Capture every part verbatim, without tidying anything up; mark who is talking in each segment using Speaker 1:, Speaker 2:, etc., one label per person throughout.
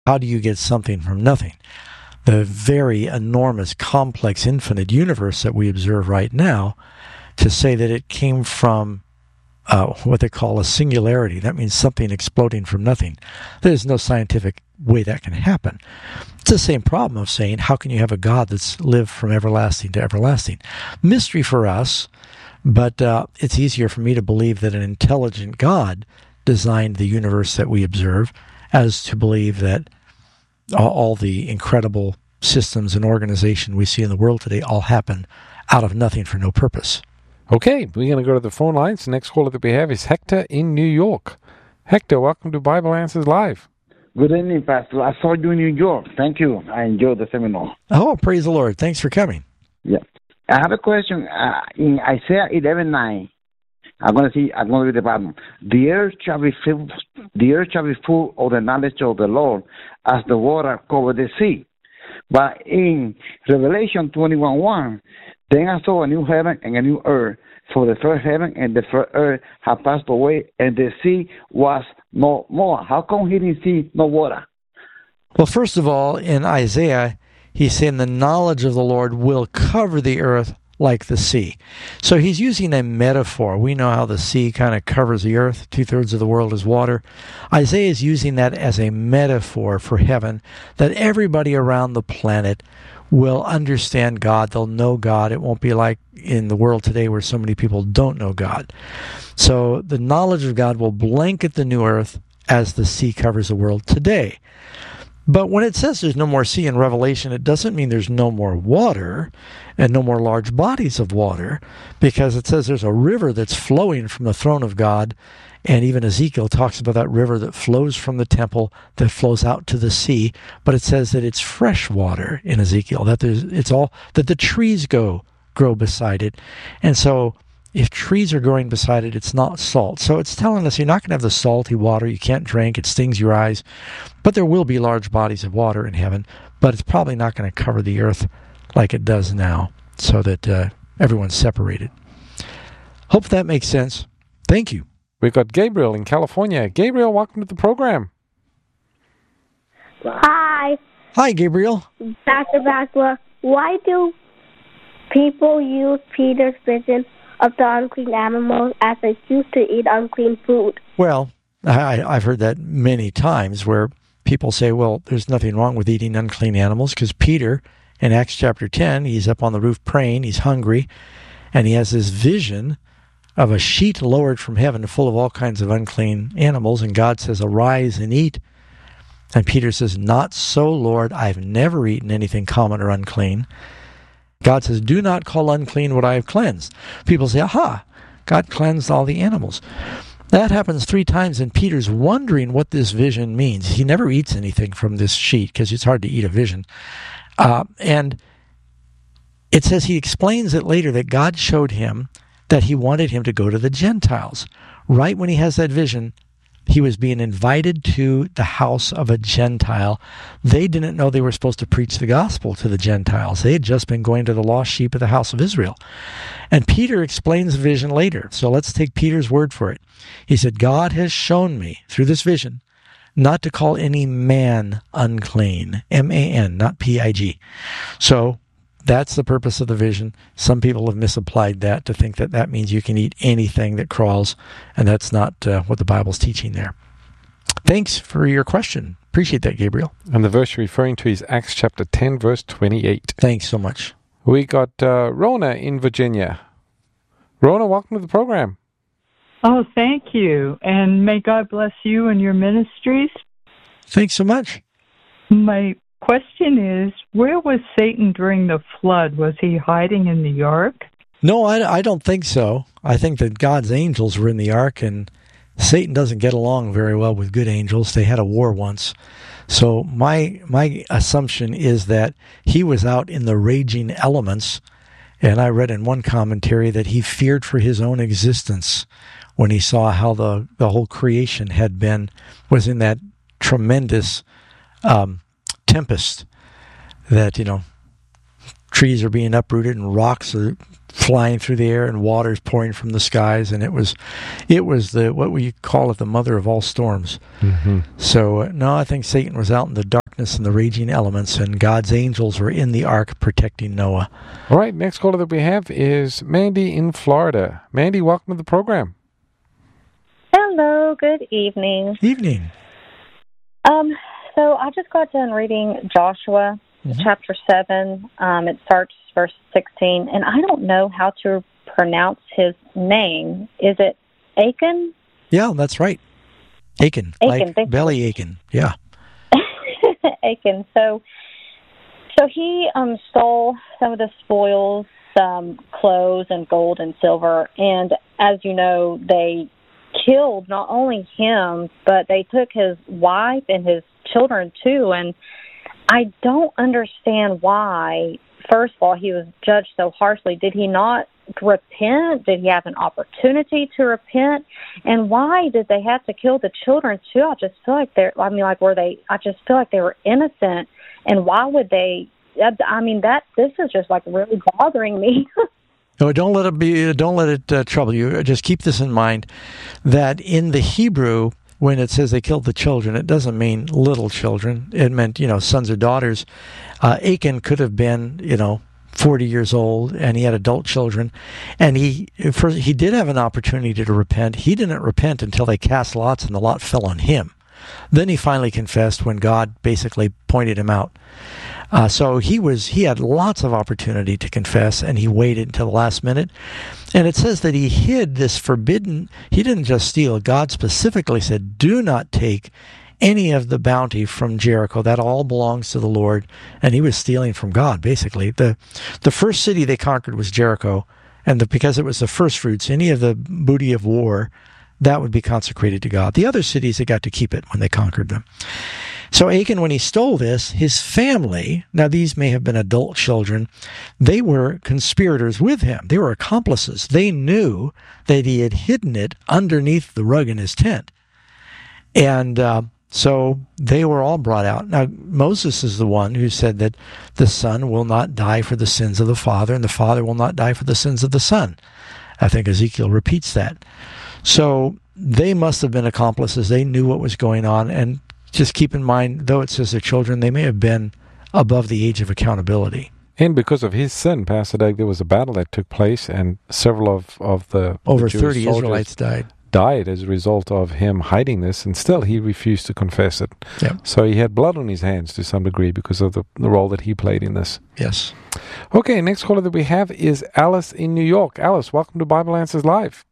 Speaker 1: How do you get something from nothing? The very enormous, complex, infinite universe that we observe right now, to say that it came from uh, what they call a singularity, that means something exploding from nothing. There's no scientific way that can happen. It's the same problem of saying, how can you have a God that's lived from everlasting to everlasting? Mystery for us, but uh, it's easier for me to believe that an intelligent God designed the universe that we observe as to believe that all, all the incredible systems and organization we see in the world today all happen out of nothing for no purpose.
Speaker 2: Okay, we're going to go to the phone lines. The next caller that we have is Hector in New York. Hector, welcome to Bible Answers Live.
Speaker 3: Good evening, Pastor. I saw you in New York. Thank you. I enjoyed the seminar.
Speaker 1: Oh, praise the Lord. Thanks for coming.
Speaker 3: Yeah. I have a question. Uh, in Isaiah eleven nine, I'm going to see, I'm going to read the bottom. The earth shall be filled, the earth shall be full of the knowledge of the Lord as the water covered the sea. But in Revelation twenty-one one, then I saw a new heaven and a new earth, for the first heaven and the first earth had passed away, and the sea was no more. How come he didn't see no water?
Speaker 1: Well, first of all, in Isaiah, he's saying the knowledge of the Lord will cover the earth like the sea. So he's using a metaphor. We know how the sea kind of covers the earth. Two-thirds of the world is water. Isaiah is using that as a metaphor for heaven, that everybody around the planet will understand God. They'll know God. It won't be like in the world today where so many people don't know God. So the knowledge of God will blanket the new earth as the sea covers the world today. But when it says there's no more sea in Revelation, it doesn't mean there's no more water and no more large bodies of water, because it says there's a river that's flowing from the throne of God. And even Ezekiel talks about that river that flows from the temple, that flows out to the sea. But it says that it's fresh water in Ezekiel, that there's, it's all, that the trees go, grow beside it. And so if trees are growing beside it, it's not salt. So it's telling us you're not going to have the salty water. You can't drink. It stings your eyes. But there will be large bodies of water in heaven. But it's probably not going to cover the earth like it does now, so that uh, everyone's separated. Hope that makes sense. Thank you.
Speaker 2: We've got Gabriel in California. Gabriel, welcome to the program.
Speaker 4: Hi.
Speaker 1: Hi, Gabriel.
Speaker 4: Doctor Baxter, why do people use Peter's vision of the unclean animals as an excuse to eat unclean food?
Speaker 1: Well, I, I've heard that many times where people say, well, there's nothing wrong with eating unclean animals, because Peter, in Acts chapter ten, he's up on the roof praying, he's hungry, and he has this vision of a sheet lowered from heaven full of all kinds of unclean animals, and God says, arise and eat. And Peter says, not so, Lord, I've never eaten anything common or unclean. God says, do not call unclean what I have cleansed. People say, aha, God cleansed all the animals. That happens three times, and Peter's wondering what this vision means. He never eats anything from this sheet, because it's hard to eat a vision. Uh, and it says he explains it later that God showed him that he wanted him to go to the Gentiles. Right when he has that vision, he was being invited to the house of a Gentile. They didn't know they were supposed to preach the gospel to the Gentiles. They had just been going to the lost sheep of the house of Israel. And Peter explains the vision later. So let's take Peter's word for it. He said, God has shown me through this vision not to call any man unclean, M A N, not P I G. So that's the purpose of the vision. Some people have misapplied that to think that that means you can eat anything that crawls, and that's not uh, what the Bible's teaching there. Thanks for your question. Appreciate that, Gabriel.
Speaker 2: And the verse you're referring to is Acts chapter ten, verse twenty-eight.
Speaker 1: Thanks so much.
Speaker 2: We got uh, Rona in Virginia. Rona, welcome to the program.
Speaker 5: Oh, thank you. And may God bless you and your ministries.
Speaker 1: Thanks so much.
Speaker 5: My question is, where was Satan during the flood? Was he hiding in the ark?
Speaker 1: No, I, I don't think so. I think that God's angels were in the ark, and Satan doesn't get along very well with good angels. They had a war once. So my my assumption is that he was out in the raging elements, and I read in one commentary that he feared for his own existence when he saw how the, the whole creation had been, was in that tremendous um, tempest that, you know, trees are being uprooted and rocks are flying through the air and water's pouring from the skies, and it was it was the what we call it the mother of all storms.
Speaker 2: Mm-hmm.
Speaker 1: So uh, no, I think Satan was out in the darkness and the raging elements, and God's angels were in the ark protecting Noah.
Speaker 2: All right, next caller that we have is Mandy in Florida. Mandy, welcome to the program.
Speaker 6: Hello, good evening.
Speaker 1: Evening.
Speaker 6: Um, so I just got done reading Joshua mm-hmm. chapter seven. Um, it starts verse sixteen, and I don't know how to pronounce his name. Is it Achan?
Speaker 1: Yeah, that's right. Achan,
Speaker 6: Achan,
Speaker 1: like belly Achan. Yeah.
Speaker 6: Achan. So, so he um, stole some of the spoils, some clothes and gold and silver, and as you know, they killed not only him, but they took his wife and his children too. And I don't understand why, first of all, he was judged so harshly. Did he not repent? Did he have an opportunity to repent? And why did they have to kill the children too? I just feel like they're, I mean, like, were they, I just feel like they were innocent. And why would they, I mean, that, this is just like really bothering me.
Speaker 1: No, don't let it be. Don't let it uh, trouble you. Just keep this in mind, that in the Hebrew, when it says they killed the children, it doesn't mean little children. It meant, you know, sons or daughters. Uh, Achan could have been, you know, forty years old, and he had adult children, and he first, he did have an opportunity to repent. He didn't repent until they cast lots, and the lot fell on him. Then he finally confessed when God basically pointed him out. Uh, so he was he had lots of opportunity to confess, and he waited until the last minute. And it says that he hid this forbidden, he didn't just steal. God specifically said, do not take any of the bounty from Jericho. That all belongs to the Lord. And he was stealing from God, basically. The the first city they conquered was Jericho, and the, because it was the first fruits, any of the booty of war, that would be consecrated to God. The other cities, they got to keep it when they conquered them. So Achan, when he stole this, his family, now these may have been adult children, they were conspirators with him. They were accomplices. They knew that he had hidden it underneath the rug in his tent. And uh, so they were all brought out. Now, Moses is the one who said that the son will not die for the sins of the father, and the father will not die for the sins of the son. I think Ezekiel repeats that. So they must have been accomplices. They knew what was going on, and just keep in mind, though it says they're children, they may have been above the age of accountability.
Speaker 2: And because of his sin, Pastor Doug, there was a battle that took place, and several of, of the
Speaker 1: over
Speaker 2: the
Speaker 1: thirty Israelites died.
Speaker 2: died as a result of him hiding this, and still he refused to confess it.
Speaker 1: Yep.
Speaker 2: So he had blood on his hands to some degree because of the, the role that he played in this.
Speaker 1: Yes.
Speaker 2: Okay, next caller that we have is Alice in New York. Alice, welcome to Bible Answers Live.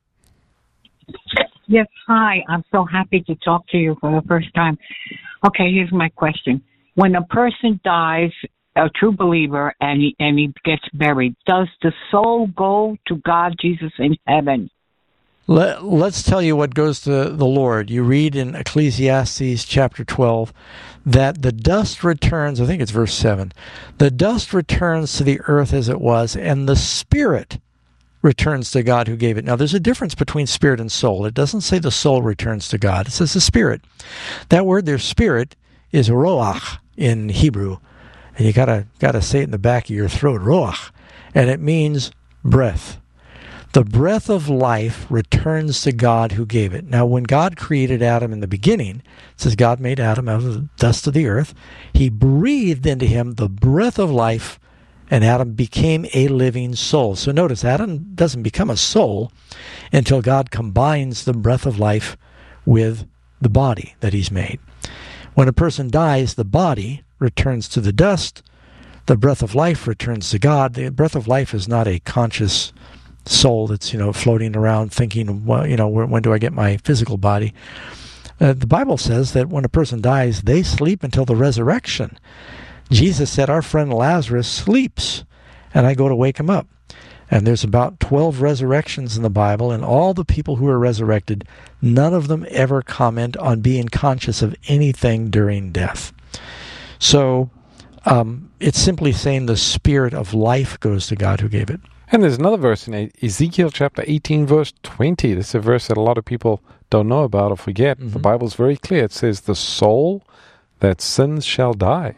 Speaker 7: Yes, hi. I'm so happy to talk to you for the first time. Okay, here's my question. When a person dies, a true believer, and he, and he gets buried, does the soul go to God, Jesus, in heaven?
Speaker 1: Let, let's tell you what goes to the Lord. You read in Ecclesiastes chapter twelve that the dust returns, I think it's verse seven, the dust returns to the earth as it was, and the spirit returns to God who gave it. Now, there's a difference between spirit and soul. It doesn't say the soul returns to God. It says the spirit. That word there, spirit, is roach in Hebrew. And you gotta gotta say it in the back of your throat, roach. And it means breath. The breath of life returns to God who gave it. Now, when God created Adam in the beginning, it says God made Adam out of the dust of the earth. He breathed into him the breath of life, and Adam became a living soul. So notice, Adam doesn't become a soul until God combines the breath of life with the body that he's made. When a person dies, the body returns to the dust. The breath of life returns to God. The breath of life is not a conscious soul that's, you know, floating around thinking, well, you know, when, when do I get my physical body? Uh, the Bible says that when a person dies, they sleep until the resurrection. Jesus said, our friend Lazarus sleeps, and I go to wake him up. And there's about twelve resurrections in the Bible, and all the people who are resurrected, none of them ever comment on being conscious of anything during death. So um, it's simply saying the spirit of life goes to God who gave it.
Speaker 2: And there's another verse in Ezekiel chapter eighteen, verse twenty. This is a verse that a lot of people don't know about or forget. Mm-hmm. The Bible's very clear. It says, the soul that sins shall die.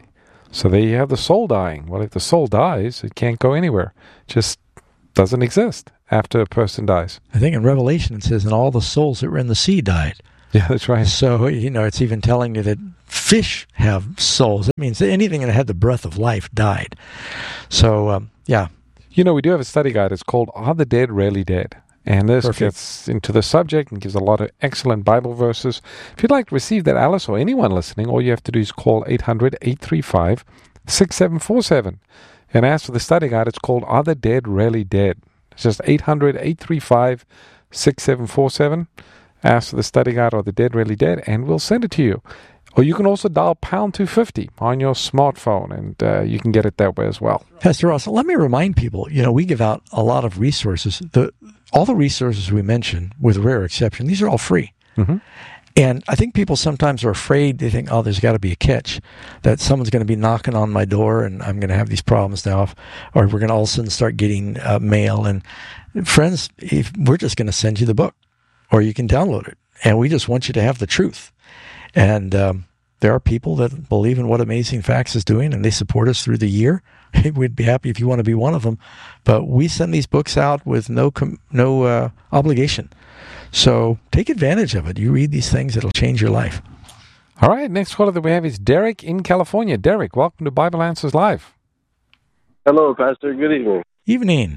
Speaker 2: So there you have the soul dying. Well, if the soul dies, it can't go anywhere. It just doesn't exist after a person dies.
Speaker 1: I think in Revelation it says, and all the souls that were in the sea died.
Speaker 2: Yeah, that's right.
Speaker 1: So, you know, it's even telling you that fish have souls. It means that anything that had the breath of life died. So, um, yeah.
Speaker 2: You know, we do have a study guide. It's called Are the Dead Really Dead? And this
Speaker 1: Perfect.
Speaker 2: gets into the subject and gives a lot of excellent Bible verses. If you'd like to receive that, Alice, or anyone listening, all you have to do is call eight hundred, eight three five, six seven four seven. And ask for the study guide. It's called Are the Dead Really Dead? It's just eight hundred, eight three five, six seven four seven. Ask for the study guide, Are the Dead Really Dead? And we'll send it to you. Or you can also dial pound two fifty on your smartphone, and uh, you can get it that way as well.
Speaker 1: Pastor Ross, let me remind people, you know, we give out a lot of resources. The All the resources we mention, with rare exception, these are all free.
Speaker 2: Mm-hmm.
Speaker 1: And I think people sometimes are afraid. They think, oh, there's got to be a catch, that someone's going to be knocking on my door and I'm going to have these problems now, or we're going to all of a sudden start getting uh, mail. And friends, if we're just going to send you the book, or you can download it. And we just want you to have the truth. And um, there are people that believe in what Amazing Facts is doing, and they support us through the year. We'd be happy if you want to be one of them. But we send these books out with no com- no uh, obligation. So take advantage of it. You read these things, it'll change your life.
Speaker 2: All right, next caller that we have is Derek in California. Derek, welcome to Bible Answers Live.
Speaker 8: Hello, Pastor. Good evening.
Speaker 1: Evening.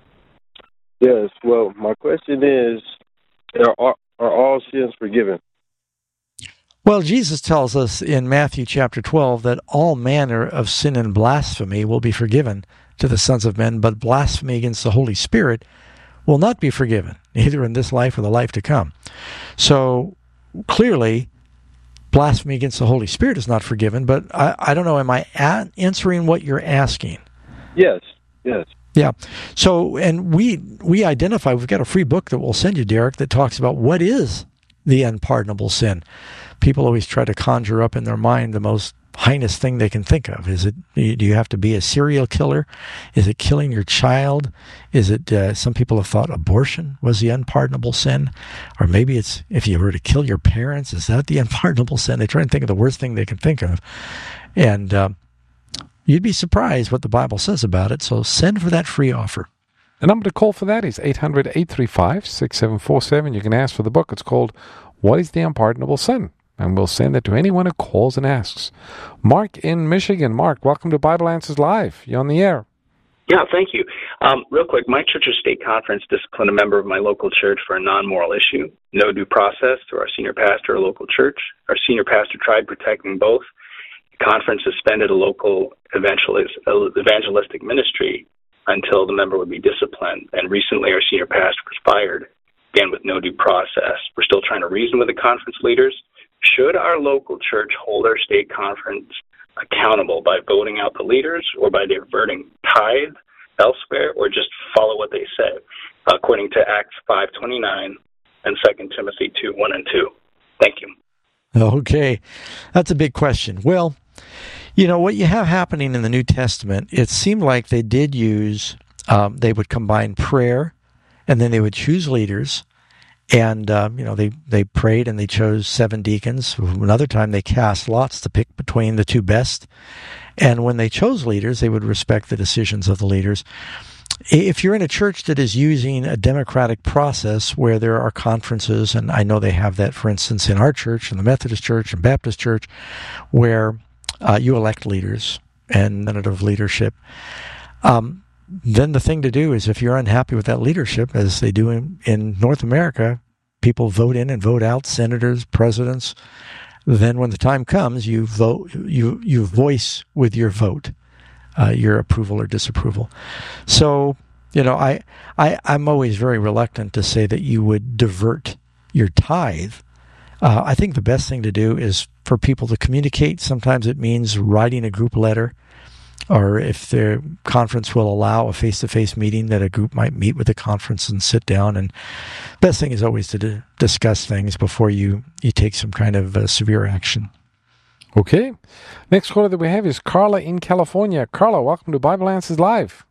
Speaker 8: Yes, well, my question is, are, are all sins forgiven?
Speaker 1: Well, Jesus tells us in Matthew chapter twelve that all manner of sin and blasphemy will be forgiven to the sons of men, but blasphemy against the Holy Spirit will not be forgiven, either in this life or the life to come. So clearly, blasphemy against the Holy Spirit is not forgiven, but I, I don't know, am I a- answering what you're asking?
Speaker 8: Yes, yes.
Speaker 1: Yeah. So, and we we identify, we've got a free book that we'll send you, Derek, that talks about what is the unpardonable sin. People always try to conjure up in their mind the most heinous thing they can think of. Is it, do you have to be a serial killer? Is it killing your child? Is it, uh, some people have thought abortion was the unpardonable sin? Or maybe it's, if you were to kill your parents, is that the unpardonable sin? They try and think of the worst thing they can think of. And uh, you'd be surprised what the Bible says about it. So send for that free offer.
Speaker 2: The number to call for that is eight hundred, eight three five, six seven four seven. You can ask for the book. It's called What is the Unpardonable Sin? And we'll send it to anyone who calls and asks. Mark in Michigan. Mark, welcome to Bible Answers Live. You're on the air.
Speaker 9: Yeah, thank you. Um, real quick, my church's state conference disciplined a member of my local church for a non-moral issue. No due process through our senior pastor or local church. Our senior pastor tried protecting both. The conference suspended a local evangelist, evangelistic ministry until the member would be disciplined. And recently our senior pastor was fired, again with no due process. We're still trying to reason with the conference leaders. Should our local church hold our state conference accountable by voting out the leaders, or by diverting tithe elsewhere, or just follow what they say, according to Acts five twenty-nine and Second Timothy two one and two? Thank you.
Speaker 1: Okay, that's a big question. Well, you know, what you have happening in the New Testament, it seemed like they did use, um, they would combine prayer, and then they would choose leaders. And, um, you know, they, they prayed and they chose seven deacons. Another time they cast lots to pick between the two best. And when they chose leaders, they would respect the decisions of the leaders. If you're in a church that is using a democratic process where there are conferences, and I know they have that, for instance, in our church, in the Methodist Church and Baptist Church, where uh, you elect leaders and tentative leadership, um, then the thing to do is, if you're unhappy with that leadership, as they do in, in North America, people vote in and vote out senators, presidents. Then when the time comes, you vote, you you voice with your vote uh, your approval or disapproval. So, you know, I, I, I'm always very reluctant to say that you would divert your tithe. Uh, I think the best thing to do is for people to communicate. Sometimes it means writing a group letter, or if the conference will allow a face-to-face meeting, that a group might meet with the conference and sit down. And best thing is always to d- discuss things before you, you take some kind of uh, severe action.
Speaker 2: Okay. Next caller that we have is Carla in California. Carla, welcome to Bible Answers Live.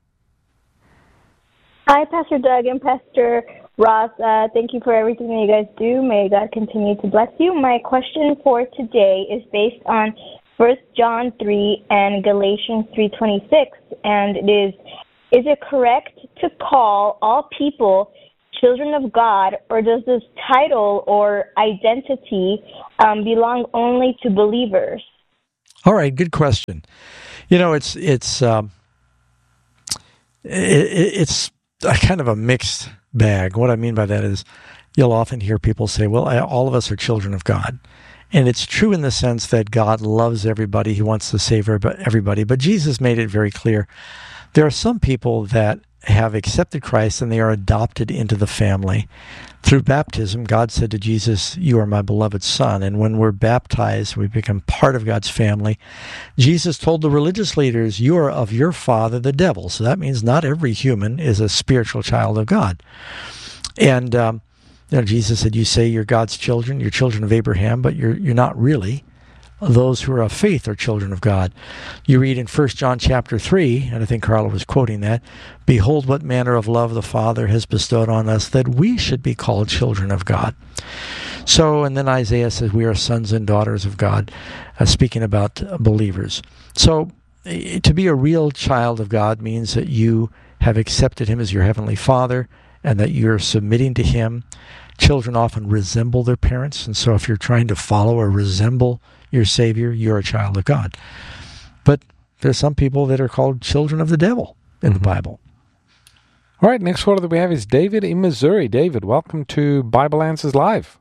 Speaker 10: Hi, Pastor Doug and Pastor Ross. Uh, thank you for everything that you guys do. May God continue to bless you. My question for today is based on First John three and Galatians three twenty-six, and it is, is it correct to call all people children of God, or does this title or identity um, belong only to believers?
Speaker 1: All right, good question. You know, it's it's um, it, it's a kind of a mixed bag. What I mean by that is, you'll often hear people say, "Well, I, all of us are children of God," and it's true in the sense that God loves everybody; He wants to save everybody. But Jesus made it very clear there are some people that have accepted Christ and they are adopted into the family. Through baptism, God said to Jesus, "You are my beloved Son." And when we're baptized, we become part of God's family. Jesus told the religious leaders, "You are of your father, the devil." So that means not every human is a spiritual child of God. And um, you know, Jesus said, "You say you're God's children, you're children of Abraham, but you're you're not really. Those who are of faith are children of God." You read in First John chapter three, and I think Carla was quoting that, "Behold what manner of love the Father has bestowed on us, that we should be called children of God." So, and then Isaiah says we are sons and daughters of God, uh, speaking about uh, believers. So, uh, to be a real child of God means that you have accepted Him as your Heavenly Father and that you're submitting to Him. Children often resemble their parents, and so if you're trying to follow or resemble your Savior, you're a child of God. But there's some people that are called children of the devil in mm-hmm. the Bible.
Speaker 2: All right, next caller that we have is David in Missouri. David, welcome to Bible Answers Live.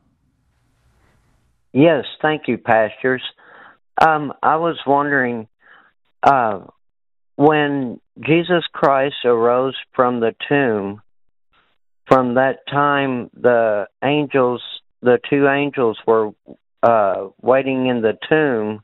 Speaker 11: Yes, thank you, pastors. Um, I was wondering, uh, when Jesus Christ arose from the tomb, from that time the angels, the two angels were uh, waiting in the tomb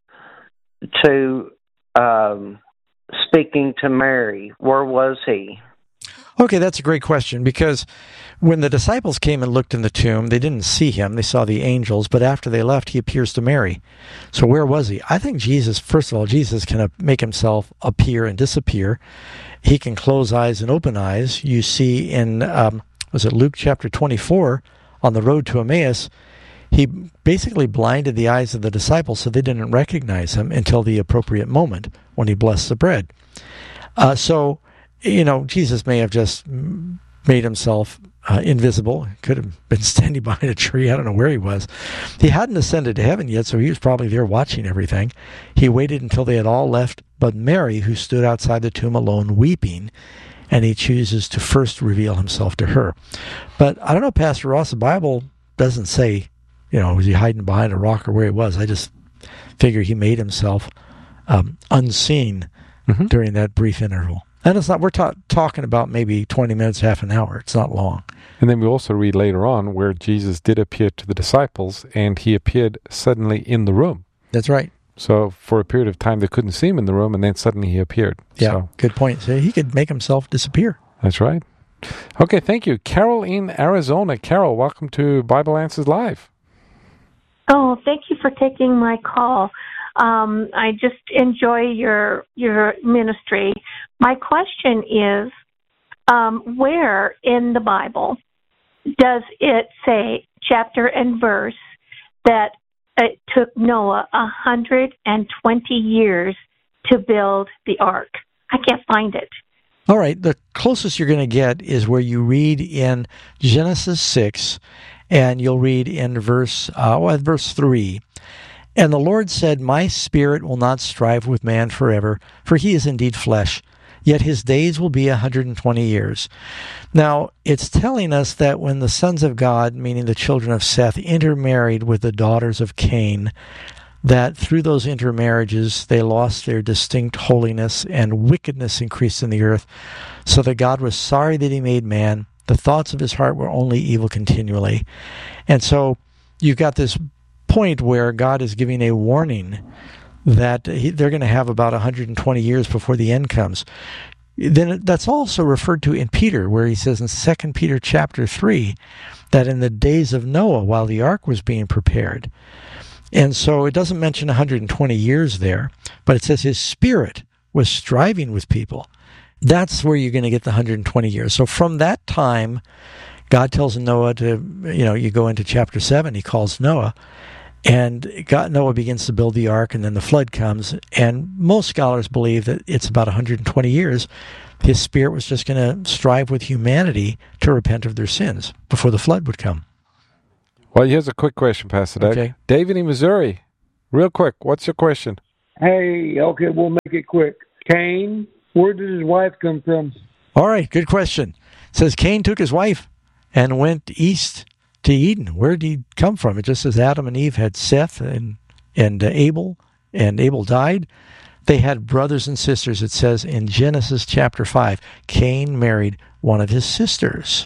Speaker 11: to um, speaking to Mary. Where was he?
Speaker 1: Okay, that's a great question, because when the disciples came and looked in the tomb, they didn't see him. They saw the angels, but after they left, he appears to Mary. So where was he? I think Jesus, first of all, Jesus can make himself appear and disappear. He can close eyes and open eyes. You see in, um, was it Luke chapter twenty-four, on the road to Emmaus, he basically blinded the eyes of the disciples so they didn't recognize him until the appropriate moment when he blessed the bread. Uh, so, you know, Jesus may have just made himself uh, invisible. He could have been standing behind a tree. I don't know where he was. He hadn't ascended to heaven yet, so he was probably there watching everything. He waited until they had all left but Mary, who stood outside the tomb alone weeping, and he chooses to first reveal himself to her. But I don't know, Pastor Ross, the Bible doesn't say, you know, was he hiding behind a rock or where he was. I just figure he made himself um, unseen mm-hmm. during that brief interval. And it's not, we're ta- talking about maybe twenty minutes, half an hour. It's not long.
Speaker 2: And then we also read later on where Jesus did appear to the disciples, and he appeared suddenly in the room.
Speaker 1: That's right.
Speaker 2: So for a period of time, they couldn't see him in the room, and then suddenly he appeared.
Speaker 1: Yeah,
Speaker 2: so,
Speaker 1: good point. So he could make himself disappear.
Speaker 2: That's right. Okay, thank you. Carol in Arizona. Carol, welcome to Bible Answers Live.
Speaker 12: Oh, thank you for taking my call. Um, I just enjoy your your ministry. My question is, um, where in the Bible does it say, chapter and verse, that it took Noah one hundred twenty years to build the ark? I can't find it.
Speaker 1: All right, the closest you're going to get is where you read in Genesis six, and you'll read in verse uh, well, verse three. And the Lord said, "My spirit will not strive with man forever, for he is indeed flesh, yet his days will be one hundred twenty years." Now, it's telling us that when the sons of God, meaning the children of Seth, intermarried with the daughters of Cain, that through those intermarriages they lost their distinct holiness and wickedness increased in the earth, so that God was sorry that he made man. The thoughts of his heart were only evil continually. And so you've got this point where God is giving a warning that he, they're going to have about one hundred twenty years before the end comes. Then that's also referred to in Peter, where he says in Second Peter chapter three that in the days of Noah, while the ark was being prepared. And so it doesn't mention one hundred twenty years there, but it says his spirit was striving with people. That's where you're going to get the one hundred twenty years. So from that time, God tells Noah to, you know, you go into chapter seven, he calls Noah, And God, Noah begins to build the ark, and then the flood comes. And most scholars believe that it's about one hundred twenty years. His Spirit was just going to strive with humanity to repent of their sins before the flood would come.
Speaker 2: Well, here's a quick question, Pastor Doug.
Speaker 1: Okay.
Speaker 2: David in Missouri, real quick, what's your question?
Speaker 13: Hey, okay, we'll make it quick. Cain, where did his wife come from?
Speaker 1: All right, good question. It says Cain took his wife and went east to Eden. Where did he come from? It just says Adam and Eve had Seth and and uh, Abel, and Abel died. They had brothers and sisters. It says in Genesis chapter five, Cain married one of his sisters.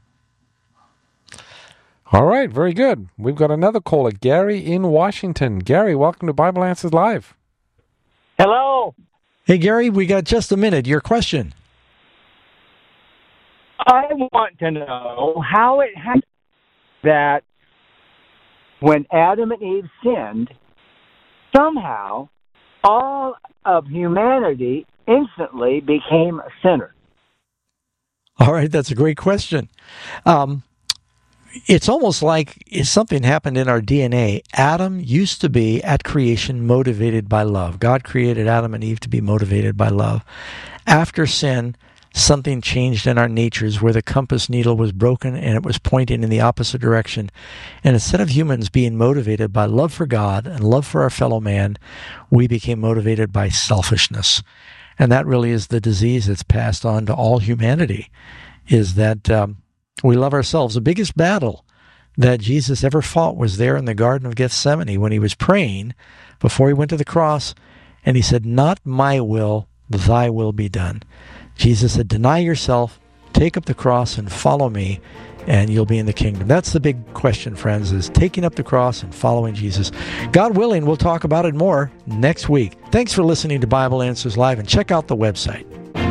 Speaker 2: All right, very good. We've got another caller, Gary in Washington. Gary, welcome to Bible Answers Live.
Speaker 14: Hello.
Speaker 1: Hey, Gary, we got just a minute. Your question.
Speaker 14: I want to know how it happened that when Adam and Eve sinned, somehow all of humanity instantly became a sinner.
Speaker 1: All right, that's a great question. Um, it's almost like something happened in our D N A. Adam used to be, at creation, motivated by love. God created Adam and Eve to be motivated by love. After sin, something changed in our natures where the compass needle was broken and it was pointing in the opposite direction. And instead of humans being motivated by love for God and love for our fellow man, we became motivated by selfishness. And that really is the disease that's passed on to all humanity, is that um, we love ourselves. The biggest battle that Jesus ever fought was there in the Garden of Gethsemane when he was praying before he went to the cross, and he said, "Not my will, thy will be done." Jesus said, deny yourself, take up the cross, and follow me, and you'll be in the kingdom. That's the big question, friends, is taking up the cross and following Jesus. God willing, we'll talk about it more next week. Thanks for listening to Bible Answers Live, and check out the website.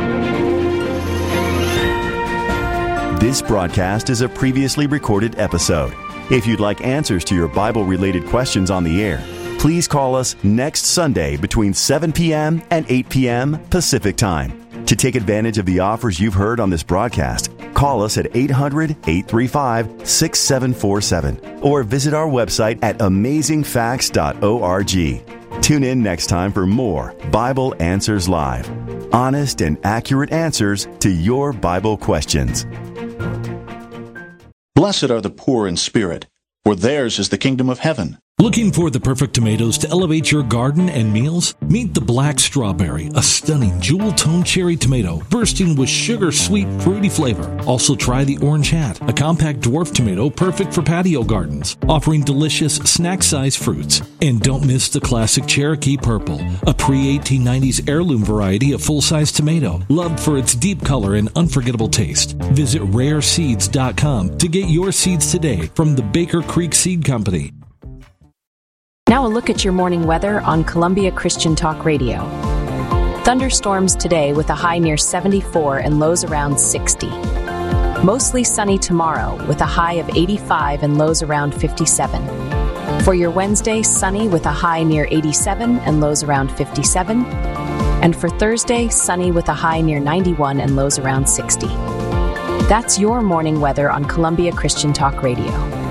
Speaker 15: This broadcast is a previously recorded episode. If you'd like answers to your Bible-related questions on the air, please call us next Sunday between seven p.m. and eight p.m. Pacific Time. To take advantage of the offers you've heard on this broadcast, call us at eight hundred, eight three five, six seven four seven or visit our website at amazing facts dot org. Tune in next time for more Bible Answers Live. Honest and accurate answers to your Bible questions.
Speaker 16: Blessed are the poor in spirit, for theirs is the kingdom of heaven.
Speaker 17: Looking for the perfect tomatoes to elevate your garden and meals? Meet the Black Strawberry, a stunning jewel-toned cherry tomato bursting with sugar-sweet, fruity flavor. Also try the Orange Hat, a compact dwarf tomato perfect for patio gardens, offering delicious snack-sized fruits. And don't miss the classic Cherokee Purple, a pre eighteen nineties heirloom variety of full-size tomato, loved for its deep color and unforgettable taste. Visit rare seeds dot com to get your seeds today from the Baker Creek Seed Company.
Speaker 18: Now a look at your morning weather on Columbia Christian Talk Radio. Thunderstorms today with a high near seventy-four and lows around sixty. Mostly sunny tomorrow with a high of eighty-five and lows around fifty-seven. For your Wednesday, sunny with a high near eighty-seven and lows around fifty-seven. And for Thursday, sunny with a high near ninety-one and lows around sixty. That's your morning weather on Columbia Christian Talk Radio.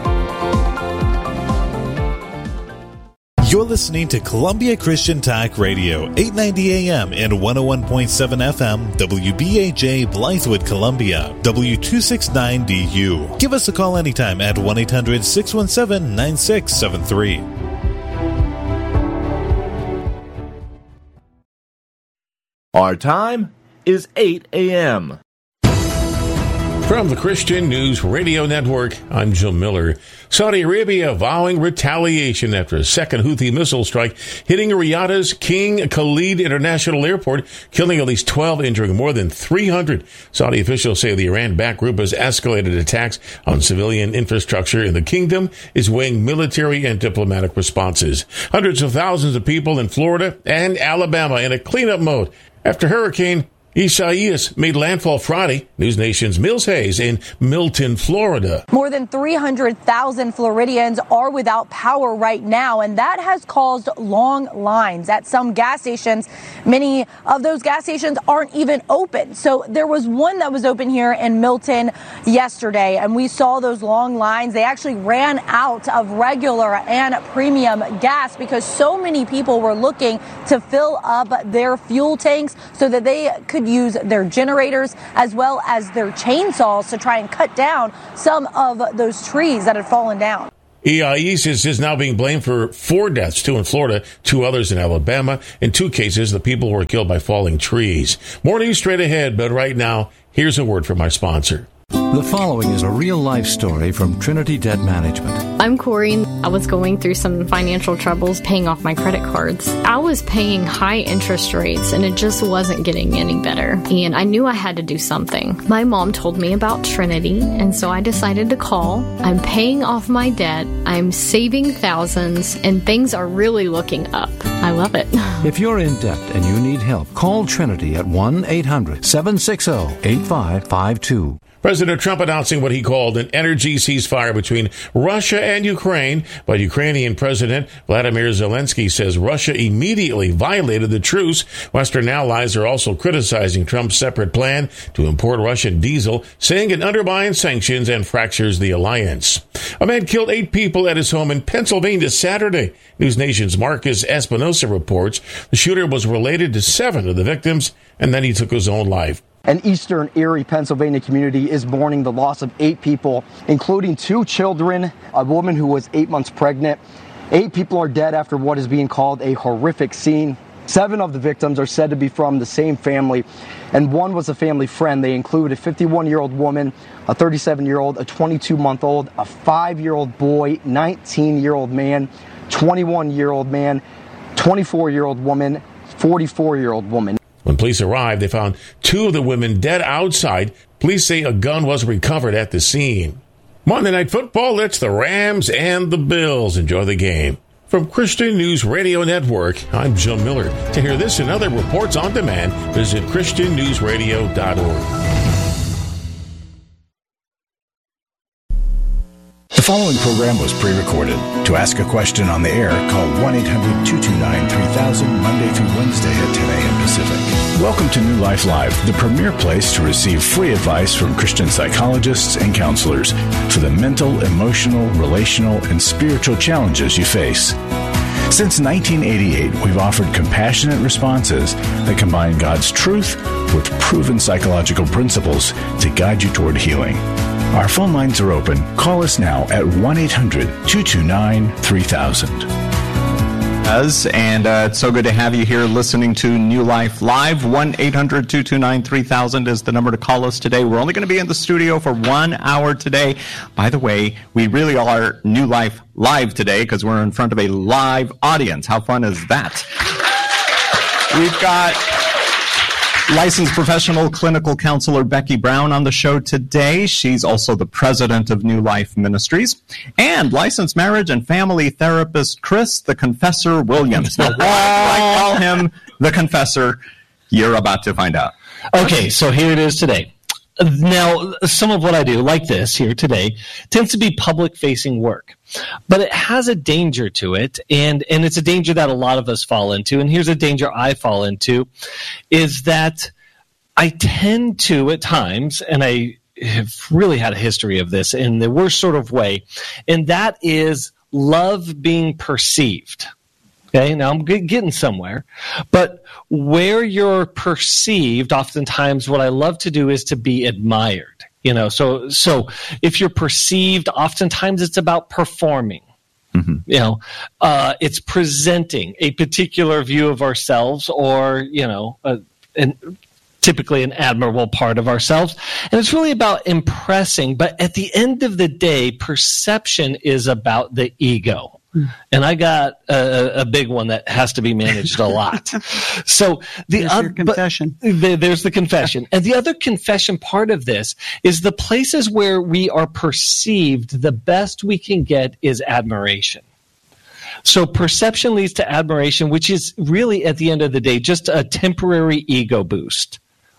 Speaker 19: You're listening to Columbia Christian Talk Radio, eight ninety A M and one oh one point seven F M, W B A J, Blythewood, Columbia, W two sixty-nine D U. Give us a call anytime at one eight hundred, six one seven, nine six seven three.
Speaker 20: Our time is eight A M
Speaker 21: From the Christian News Radio Network, I'm Jim Miller. Saudi Arabia vowing retaliation after a second Houthi missile strike hitting Riyadh's King Khalid International Airport, killing at least twelve, injuring more than three hundred. Saudi officials say the Iran-backed group has escalated attacks on civilian infrastructure in the kingdom, is weighing military and diplomatic responses. Hundreds of thousands of people in Florida and Alabama in a cleanup mode after Hurricane Isaias made landfall Friday. News Nation's Mills Hayes in Milton, Florida.
Speaker 3: More than three hundred thousand Floridians are without power right now, and that has caused long lines at some gas stations. Many of those gas stations aren't even open. So there was one that was open here in Milton yesterday, and we saw those long lines. They actually ran out of regular and premium gas because so many people were looking to fill up their fuel tanks so that they could use their generators as well as their chainsaws to try and cut down some of those trees that had fallen down.
Speaker 21: Isaias is now being blamed for four deaths, two in Florida, two others in Alabama. In two cases, the people were killed by falling trees. More news straight ahead, but right now, here's a word from our sponsor.
Speaker 22: The following is a real-life story from Trinity Debt Management.
Speaker 23: I'm Corey. I was going through some financial troubles paying off my credit cards. I was paying high interest rates, and it just wasn't getting any better. And I knew I had to do something. My mom told me about Trinity, and so I decided to call. I'm paying off my debt. I'm saving thousands, and things are really looking up. I love it.
Speaker 22: If you're in debt and you need help, call Trinity at one eight hundred seven six zero eight five five two.
Speaker 21: President Trump announcing what he called an energy ceasefire between Russia and Ukraine, but Ukrainian President Vladimir Zelensky says Russia immediately violated the truce. Western allies are also criticizing Trump's separate plan to import Russian diesel, saying it undermines sanctions and fractures the alliance. A man killed eight people at his home in Pennsylvania Saturday. News Nation's Marcus Espinosa reports the shooter was related to seven of the victims, and then he took his own life.
Speaker 24: An eastern Erie, Pennsylvania community is mourning the loss of eight people, including two children, a woman who was eight months pregnant. Eight people are dead after what is being called a horrific scene. Seven of the victims are said to be from the same family, and one was a family friend. They include a fifty-one-year-old woman, a thirty-seven-year-old, a twenty-two-month-old, a five-year-old boy, nineteen-year-old man, twenty-one-year-old man, twenty-four-year-old woman, forty-four-year-old woman.
Speaker 21: When police arrived, they found two of the women dead outside. Police say a gun was recovered at the scene. Monday Night Football, it's the Rams and the Bills. Enjoy the game. From Christian News Radio Network, I'm Jim Miller. To hear this and other reports on demand, visit Christian News Radio dot org.
Speaker 25: The following program was pre-recorded. To ask a question on the air, call one eight hundred two two nine three thousand Monday through Wednesday at ten a.m. Pacific. Welcome to New Life Live, the premier place to receive free advice from Christian psychologists and counselors for the mental, emotional, relational, and spiritual challenges you face. Since nineteen eighty-eight, we've offered compassionate responses that combine God's truth with proven psychological principles to guide you toward healing. Our phone lines are open. Call us now at one eight hundred two two nine three thousand.
Speaker 26: And uh, it's so good to have you here listening to New Life Live. one eight hundred two two nine three thousand is the number to call us today. We're only going to be in the studio for one hour today. By the way, we really are New Life Live today because we're in front of a live audience. How fun is that? We've got licensed professional clinical counselor Becky Brown on the show today. She's also the president of New Life Ministries. And licensed marriage and family therapist Chris the Confessor Williams. Now, why do I call him the Confessor? You're about to find out.
Speaker 27: Okay, so here it is today. Now, some of what I do, like this here today, tends to be public-facing work. But it has a danger to it, and, and it's a danger that a lot of us fall into. And here's a danger I fall into, is that I tend to, at times, and I have really had a history of this in the worst sort of way, and that is love being perceived. Okay, now I'm getting somewhere. But where you're perceived, oftentimes what I love to do is to be admired. You know, so so if you're perceived, oftentimes it's about performing. Mm-hmm. You know, uh, it's presenting a particular view of ourselves, or, you know, a, an typically an admirable part of ourselves. And it's really about impressing. But at the end of the day, perception is about the ego. And I got a, a big one that has to be managed a lot. So the
Speaker 28: there's your confession.
Speaker 27: The, there's the confession. And the other confession part of this is the places where we are perceived, the best we can get is admiration. So perception leads to admiration, which is really, at the end of the day, just a temporary ego boost.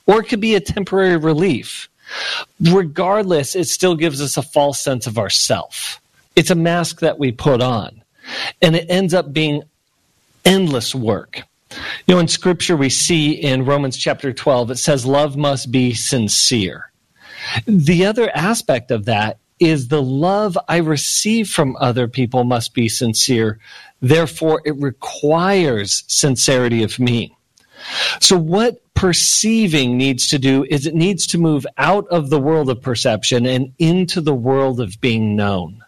Speaker 27: or it could be a temporary relief. Regardless, it still gives us a false sense of ourself. It's a mask that we put on, and it ends up being endless work. You know, in Scripture we see in Romans chapter twelve, it says love must be sincere. The other aspect of that is the love I receive from other people must be sincere. Therefore, it requires sincerity of me. So what perceiving needs to do is it needs to move out of the world of perception and into the world of being known.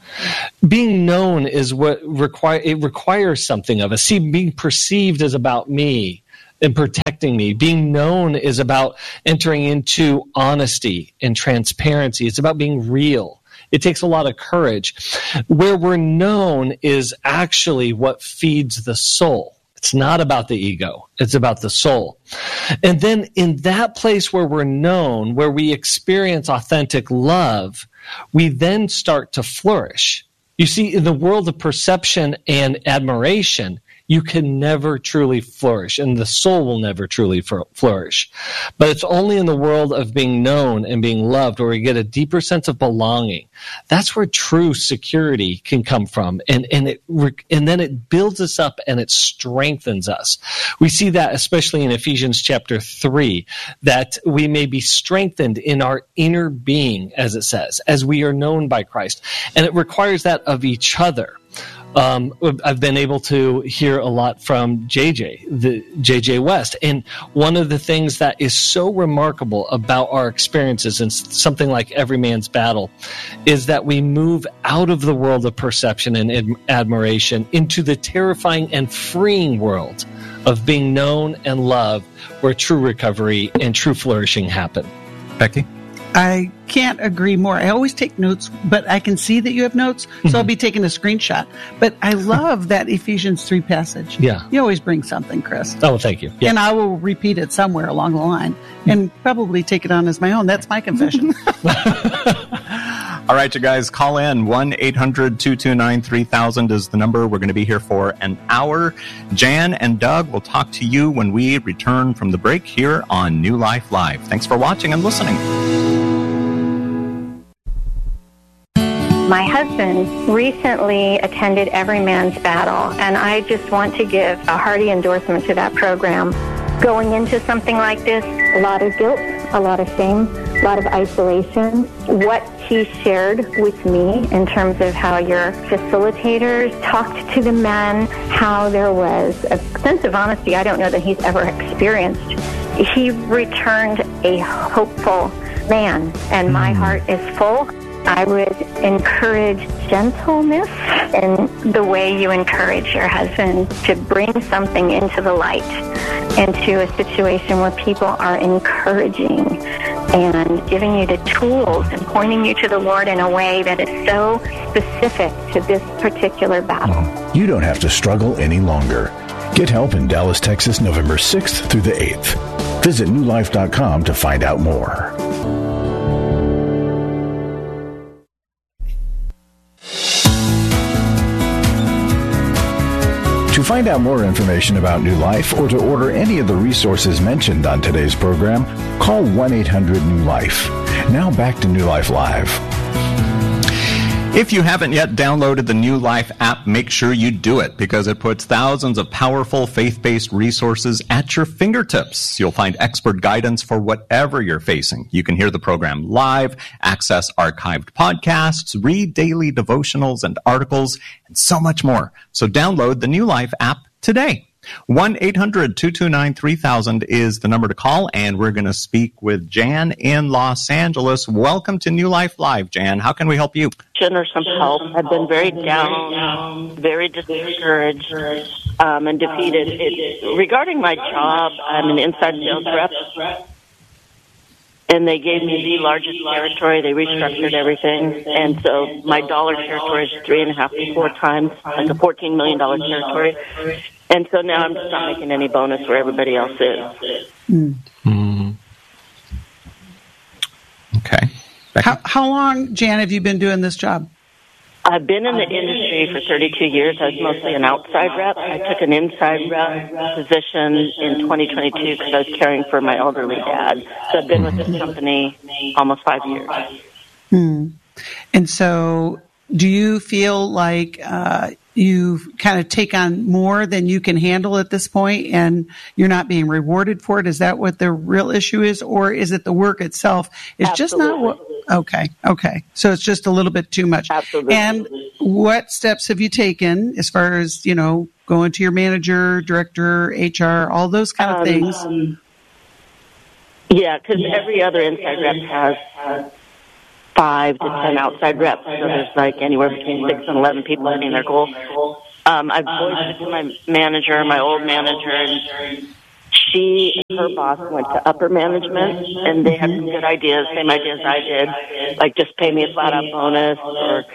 Speaker 27: Being known is what require it requires something of us. See, being perceived is about me and protecting me. Being known is about entering into honesty and transparency. It's about being real. It takes a lot of courage. Where we're known is actually what feeds the soul. It's not about the ego. It's about the soul. And then in that place where we're known, where we experience authentic love, we then start to flourish. You see, in the world of perception and admiration, you can never truly flourish, and the soul will never truly flourish. But it's only in the world of being known and being loved where we get a deeper sense of belonging. That's where true security can come from, and and it and then it builds us up and it strengthens us. We see that especially in Ephesians chapter three, that we may be strengthened in our inner being, as it says, as we are known by Christ, and it requires that of each other. Um, I've been able to hear a lot from J J, the J J West. And one of the things that is so remarkable about our experiences in something like Every Man's Battle is that we move out of the world of perception and ad- admiration into the terrifying and freeing world of being known and loved, where true recovery and true flourishing happen.
Speaker 26: Becky?
Speaker 4: I can't agree more. I always take notes, but I can see that you have notes, so mm-hmm. I'll be taking a screenshot. But I love that Ephesians three passage.
Speaker 27: Yeah.
Speaker 4: You always bring something, Chris.
Speaker 27: Oh, thank you. Yeah.
Speaker 4: And I will repeat it somewhere along the line and probably take it on as my own. That's my confession.
Speaker 26: All right, you guys, call in. one eight hundred two two nine three thousand is the number. We're going to be here for an hour. Jan and Doug will talk to you when we return from the break here on New Life Live. Thanks for watching and listening.
Speaker 12: My husband recently attended Every Man's Battle, and I just want to give a hearty endorsement to that program. Going into something like this, a lot of guilt, a lot of shame, a lot of isolation. What he shared with me in terms of how your facilitators talked to the men, how there was a sense of honesty I don't know that he's ever experienced. He returned a hopeful man, and my heart is full. I would encourage gentleness in the way you encourage your husband to bring something into the light, into a situation where people are encouraging and giving you the tools and pointing you to the Lord in a way that is so specific to this particular battle.
Speaker 25: You don't have to struggle any longer. Get help in Dallas, Texas, November sixth through the eighth. Visit new life dot com to find out more. To find out more information about New Life or to order any of the resources mentioned on today's program, call one eight hundred new life. Now back to New Life Live.
Speaker 26: If you haven't yet downloaded the New Life app, make sure you do it because it puts thousands of powerful faith-based resources at your fingertips. You'll find expert guidance for whatever you're facing. You can hear the program live, access archived podcasts, read daily devotionals and articles, and so much more. So download the New Life app today. one eight hundred two two nine three thousand is the number to call, and we're going to speak with Jan in Los Angeles. Welcome to New Life Live, Jan. How can we help you?
Speaker 5: Or some help. I've been very down, very discouraged, um, and defeated. It, regarding my job, I'm an inside sales rep, and they gave me the largest territory. They restructured everything, and so my dollar territory is three and a half to four times, like a fourteen million dollars territory. And so now I'm just not making any bonus where everybody else is.
Speaker 4: Mm.
Speaker 26: Mm. Okay.
Speaker 4: How, how long, Jan, have you been doing this job?
Speaker 5: Uh, I've been in the industry for thirty-two years. I was mostly an outside rep. I took an inside rep position in twenty twenty-two because I was caring for my elderly dad. So I've been with this company almost five years.
Speaker 4: Hmm. And so do you feel like uh, you kind of take on more than you can handle at this point and you're not being rewarded for it? Is that what the real issue is? Or is it the work itself is just not what? Okay. Okay. So it's just a little bit too much.
Speaker 5: Absolutely.
Speaker 4: And what steps have you taken as far as, you know, going to your manager, director, H R, all those kind of
Speaker 5: um,
Speaker 4: things?
Speaker 5: Um, yeah, because yeah. every other inside rep has uh, five to ten outside reps. So there's like anywhere between six and eleven people hitting their goal. Um, I've voiced it to my manager, my old manager, and she and her boss went to upper management, and they had some good ideas, same ideas I did, like just pay me a flat-out bonus or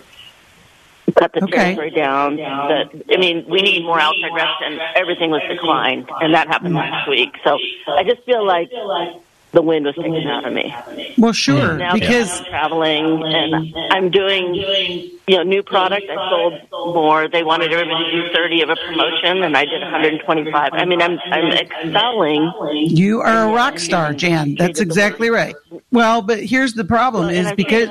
Speaker 5: cut the okay. territory down. But, I mean, we need more outside reps, and everything was declined, and that happened last week. So I just feel like the wind was taken out of me.
Speaker 4: Well, sure,
Speaker 5: now
Speaker 4: because
Speaker 5: I'm traveling and I'm doing, you know, new product. I sold more. They wanted everybody to do thirty of a promotion, and I did one hundred twenty-five. I mean, I'm I'm excelling.
Speaker 4: You are a rock star, Jan. That's exactly right. Well, but here's the problem:
Speaker 5: well,
Speaker 4: is because